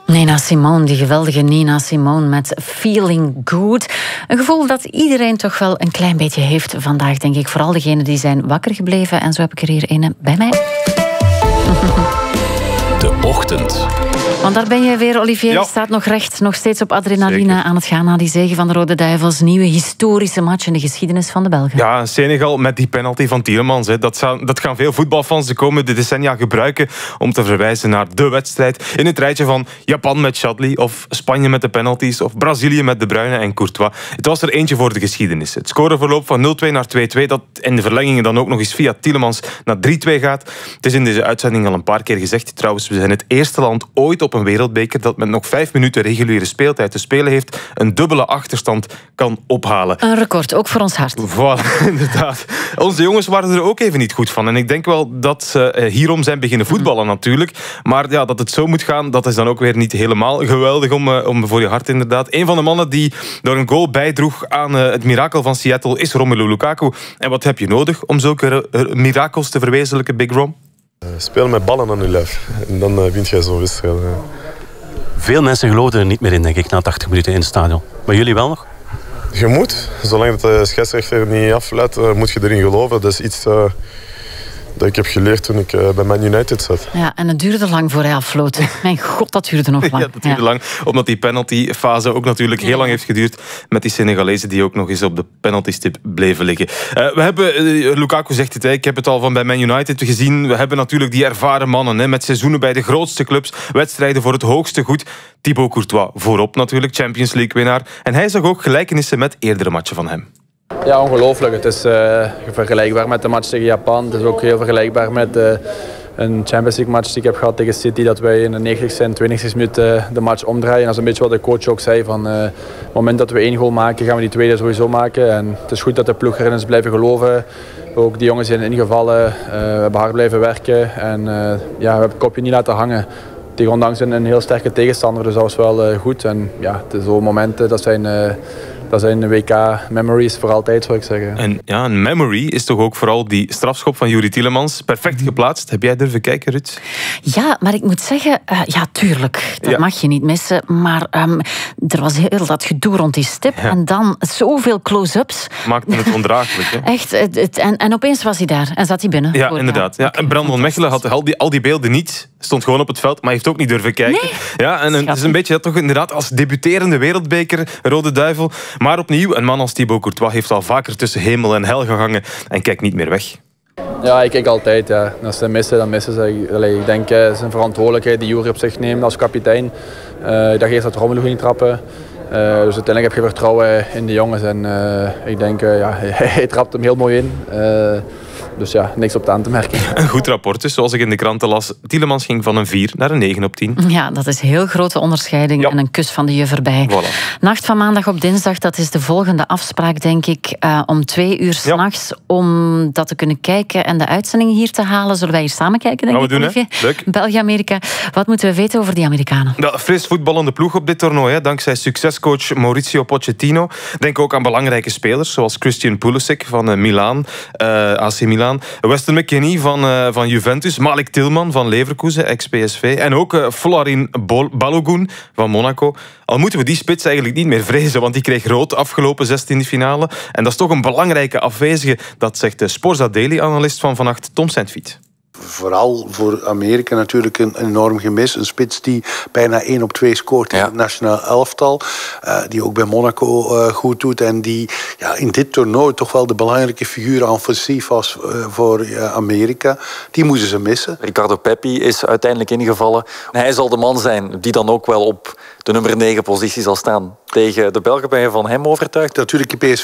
Nina Simone, die geweldige Nina Simone met Feeling Good. Een gevoel dat iedereen toch wel een klein beetje heeft vandaag, denk ik. Vooral degenen die zijn wakker gebleven. En zo heb ik er hier een bij mij. De ochtend. Want daar ben je weer, Olivier. Je staat nog recht, nog steeds op adrenaline. Zeker. Aan het gaan na die zege van de Rode Duivels. Nieuwe historische match in de geschiedenis van de Belgen. Ja, Senegal met die penalty van Tielemans. Dat gaan veel voetbalfans de komende decennia gebruiken om te verwijzen naar de wedstrijd. In het rijtje van Japan met Chadli, of Spanje met de penalties, of Brazilië met De Bruyne en Courtois. Het was er eentje voor de geschiedenis. Het scoreverloop van 0-2 naar 2-2, dat in de verlengingen dan ook nog eens via Tielemans naar 3-2 gaat. Het is in deze uitzending al een paar keer gezegd. Trouwens, we zijn het eerste land ooit op een wereldbeker dat met nog 5 minuten reguliere speeltijd te spelen heeft, een dubbele achterstand kan ophalen. Een record, ook voor ons hart. Voilà, inderdaad. Onze jongens waren er ook even niet goed van. En ik denk wel dat ze hierom zijn beginnen voetballen natuurlijk. Maar ja, dat het zo moet gaan, dat is dan ook weer niet helemaal geweldig om voor je hart inderdaad. Een van de mannen die door een goal bijdroeg aan het mirakel van Seattle is Romelu Lukaku. En wat heb je nodig om zulke mirakels te verwezenlijken, Big Rom? Speel met ballen aan je lijf. En dan vind jij zo'n wedstrijd. Veel mensen geloofden er niet meer in, denk ik, na 80 minuten in het stadion. Maar jullie wel nog? Je moet. Zolang het de scheidsrechter niet afluit, moet je erin geloven. Dat is iets dat ik heb geleerd toen ik bij Man United zat. Ja, en het duurde lang voor hij afvloot. Mijn god, dat duurde nog lang. Ja, dat duurde lang. Omdat die penaltyfase ook natuurlijk heel lang heeft geduurd met die Senegalezen die ook nog eens op de penaltystip bleven liggen. We hebben, Lukaku zegt het, ik heb het al van bij Man United gezien. We hebben natuurlijk die ervaren mannen met seizoenen bij de grootste clubs, wedstrijden voor het hoogste goed. Thibaut Courtois voorop natuurlijk, Champions League winnaar. En hij zag ook gelijkenissen met eerdere matchen van hem. Ja, ongelooflijk. Het is vergelijkbaar met de match tegen Japan. Het is ook heel vergelijkbaar met een Champions League match die ik heb gehad tegen City. Dat wij in de 90ste en 20ste minuut de match omdraaien. Dat is een beetje wat de coach ook zei. Van, het moment dat we 1 goal maken, gaan we die tweede sowieso maken. En het is goed dat de ploeg erin is blijven geloven. Ook die jongens zijn ingevallen. We hebben hard blijven werken. En we hebben het kopje niet laten hangen. Tegen ondanks een heel sterke tegenstander. Dus dat was wel goed. En ja, zo'n momenten, dat zijn WK-memories voor altijd, zou ik zeggen. En ja, een memory is toch ook vooral die strafschop van Yuri Tielemans. Perfect geplaatst. Heb jij durven kijken, Ruud? Ja, maar ik moet zeggen, ja, tuurlijk. Dat mag je niet missen. Maar er was heel dat gedoe rond die stip. Ja. En dan zoveel close-ups. Maakte het ondraaglijk. Hè? Echt. En opeens was hij daar. En zat hij binnen. Ja, inderdaad. Ja. En Brandon Mechelen had al die beelden niet. Stond gewoon op het veld, maar heeft ook niet durven kijken. Nee. Ja, en het is een beetje dat toch inderdaad als debuterende wereldbeker Rode Duivel. Maar opnieuw, een man als Thibaut Courtois heeft al vaker tussen hemel en hel gehangen en kijkt niet meer weg. Ja, ik kijk altijd. Ja. Als ze missen, dan missen ze. Ik denk, het is een verantwoordelijkheid die Yuri op zich neemt als kapitein. Ik dacht eerst dat Romelu ging trappen. Dus uiteindelijk heb je vertrouwen in de jongens. En ik denk, hij trapt hem heel mooi in. Dus ja, niks op aan te merken. Een goed rapport dus, zoals ik in de kranten las. Tielemans ging van een 4 naar een 9 op 10. Ja, dat is een heel grote onderscheiding. Ja. En een kus van de juf erbij. Voilà. Nacht van maandag op dinsdag, dat is de volgende afspraak, denk ik. Om 2 uur 's nachts, om dat te kunnen kijken en de uitzendingen hier te halen. Zullen wij hier samen kijken, denk ik, Olivier? Leuk. België-Amerika. Wat moeten we weten over die Amerikanen? Ja, fris voetballende ploeg op dit toernooi, dankzij succescoach Mauricio Pochettino. Denk ook aan belangrijke spelers, zoals Christian Pulisic van Milaan, AC Milan. Weston McKennie van Juventus. Malik Tillman van Leverkusen, ex-PSV. En ook Florin Balogun van Monaco. Al moeten we die spits eigenlijk niet meer vrezen, want die kreeg rood afgelopen 16e finale. En dat is toch een belangrijke afwezige. Dat zegt de Sporza Daily-analyst van vannacht, Tom Saintfiet. Vooral voor Amerika natuurlijk een enorm gemis. Een spits die bijna 1 op 2 scoort in het nationaal elftal. Die ook bij Monaco goed doet. En die in dit toernooi toch wel de belangrijke figuur offensief was voor Amerika. Die moesten ze missen. Ricardo Pepi is uiteindelijk ingevallen. Hij zal de man zijn die dan ook wel op de nummer 9 positie zal staan. Tegen de Belgen ben je van hem overtuigd? Natuurlijk, de